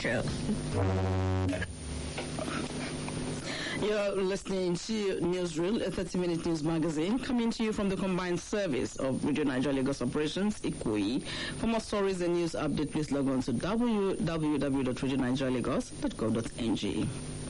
True. You're listening to Newsreel, a 30-minute news magazine coming to you from the combined service of Radio Nigeria Lagos Operations, ICOI. For more stories and news update, please log on to www.radionigerialagos.co.ng.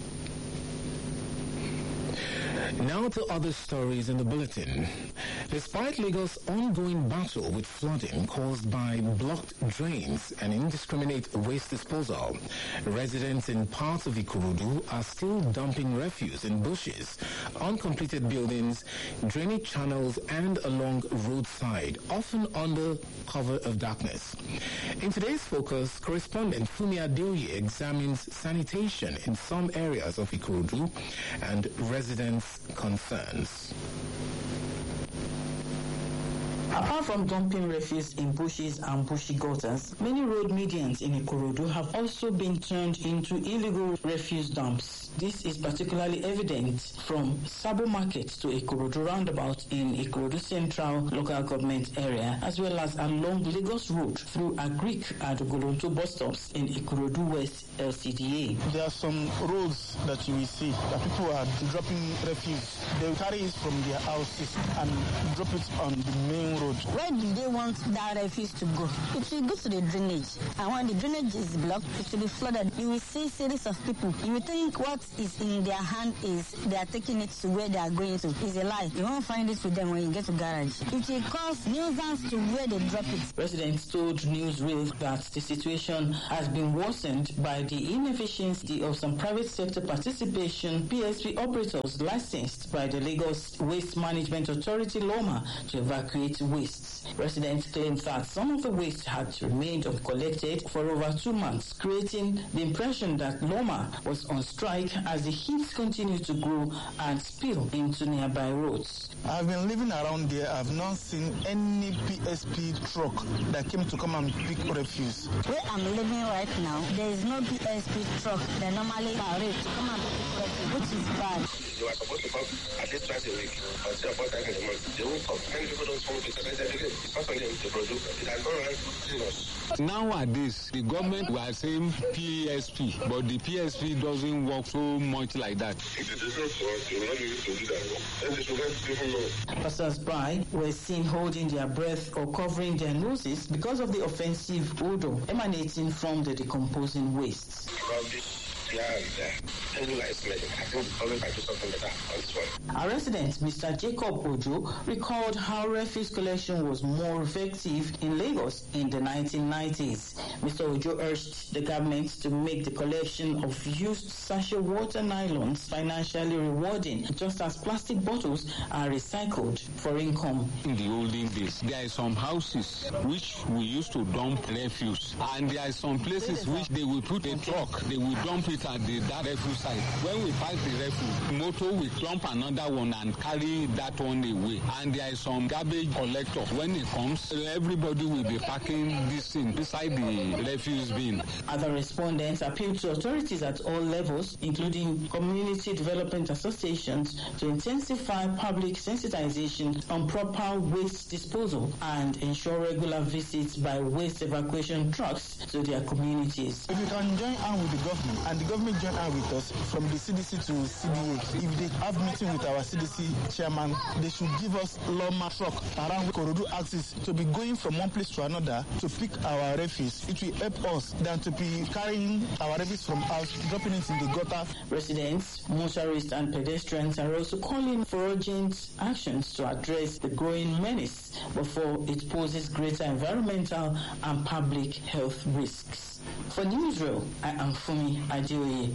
Now to other stories in the bulletin. Despite Lagos' ongoing battle with flooding caused by blocked drains and indiscriminate waste disposal, residents in parts of Ikorodu are still dumping refuse in bushes, uncompleted buildings, drainage channels, and along roadside, often under cover of darkness. In today's focus, correspondent Fumi Adeoye examines sanitation in some areas of Ikorodu and residents' concerns. Apart from dumping refuse in bushes and bushy gutters, many road medians in Ikorodu have also been turned into illegal refuse dumps. This is particularly evident from Sabo Market to Ikorodu roundabout in Ikorodu Central local government area, as well as along Lagos Road through Agric and Golonto bus stops in Ikorodu West LCDA. There are some roads that you will see that people are dropping refuse. They will carry it from their houses and drop it on the main road. Where do they want that refuse to go? It will go to the drainage. And when the drainage is blocked, it will be flooded. You will see series of people. You will think what is in their hand is they are taking it to where they are going to. It's a lie. You won't find it with them when you get to garage. It will cause nuisance to where they drop it. Residents told Newsreel that the situation has been worsened by the inefficiency of some private sector participation PSP operators licensed by the Lagos Waste Management Authority LOMA to evacuate wastes. Residents claimed that some of the waste had remained uncollected for over 2 months, creating the impression that LOMA was on strike as the heat continued to grow and spill into nearby roads. I've been living around there. I've not seen any PSP truck that came to come and pick refuse. Where I'm living right now, there is no PSP truck that normally parade to come and pick refuse, which is bad. They were supposed to come at least twice a week or 3 or 4 times a month. They won't come. Many people don't come because it's not something they produce. It has gone around serious. Nowadays, the government were saying PSP, but the PSP doesn't work so much like that. If it is not for us, we will not be able to do that. Then they should let people know. Passers-by were seen holding their breath or covering their noses because of the offensive odor emanating from the decomposing wastes. A resident, Mr. Jacob Ojo, recalled how refuse collection was more effective in Lagos in the 1990s. Mr. Ojo urged the government to make the collection of used sachet water nylons financially rewarding, just as plastic bottles are recycled for income. In the olden days, there are some houses which we used to dump refuse, and there are some places which they will put a truck, they will dump it at that refuse site. When we pass the refuse, motor will dump another one and carry that one away. And there is some garbage collector. When it comes, everybody will be packing this thing inside the refuse bin. Other respondents appealed to authorities at all levels, including community development associations, to intensify public sensitization on proper waste disposal and ensure regular visits by waste evacuation trucks to their communities. If you can join hands with the government and the government join hands with us from the CDC to CDA, if they have meeting with our CDC chairman, they should give us Loma truck around Ikorodu axis to be going from one place to another to pick our refuse. It will help us than to be carrying our refuse from house, dropping it in the gutter. Residents, motorists and pedestrians are also calling for urgent actions to address the growing menace before it poses greater environmental and public health risks. For Newsreel, I am Fumi Adeoye.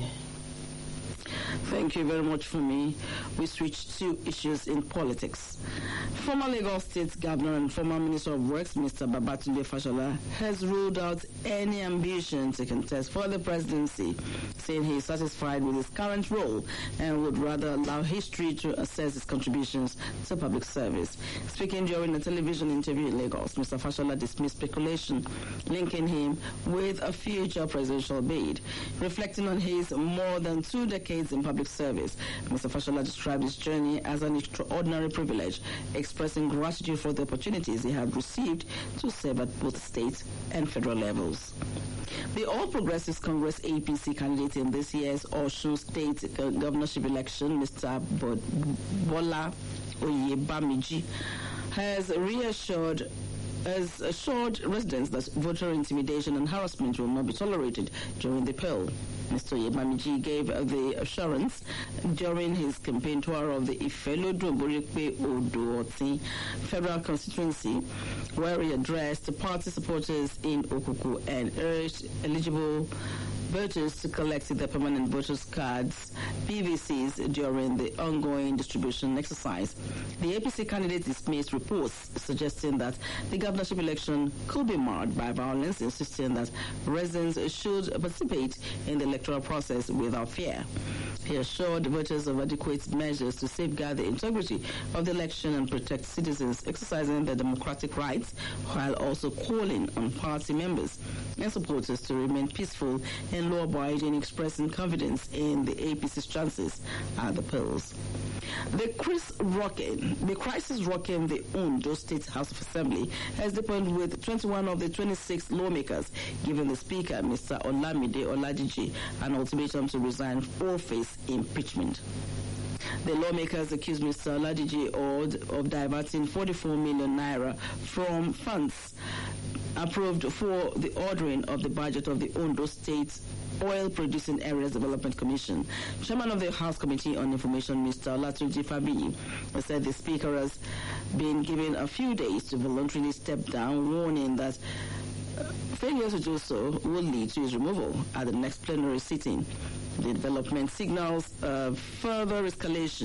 Thank you very much for me. We switch to issues in politics. Former Lagos State Governor and former Minister of Works, Mr. Babatunde Fashola, has ruled out any ambition to contest for the presidency, saying he is satisfied with his current role and would rather allow history to assess his contributions to public service. Speaking during a television interview in Lagos, Mr. Fashola dismissed speculation linking him with a future presidential bid. Reflecting on his more than 2 decades in public service, Mr. Fashola described his journey as an extraordinary privilege, expressing gratitude for the opportunities he had received to serve at both state and federal levels. The All Progressives Congress APC candidate in this year's Osun State governorship election, Mr. Bola Oyebamiji, has assured residents that voter intimidation and harassment will not be tolerated during the poll. Mr. Oyebamiji gave the assurance during his campaign tour of the Ifelodun-Borikpe Odo-Oti federal constituency, where he addressed party supporters in Okuku and urged eligible voters to collect their permanent voters cards, PVCs, during the ongoing distribution exercise. The APC candidate dismissed reports suggesting that the governorship election could be marred by violence, insisting that residents should participate in the electoral process without fear. He assured voters of adequate measures to safeguard the integrity of the election and protect citizens exercising their democratic rights, while also calling on party members and supporters to remain peaceful and law-abiding, expressing confidence in the APC's chances at the polls. The crisis rocking the Ondo State House of Assembly has deepened with 21 of the 26 lawmakers giving the Speaker, Mr. Olamide Olajiji, an ultimatum to resign or face impeachment. The lawmakers accused Mr. Olajiji of diverting 44 million naira from funds approved for the ordering of the budget of the Ondo State Oil Producing Areas Development Commission. Chairman of the House Committee on Information, Mr. Olatunji Fabiyi, said the Speaker has been given a few days to voluntarily step down, warning that failure to do so will lead to his removal at the next plenary sitting. The development signals further escalation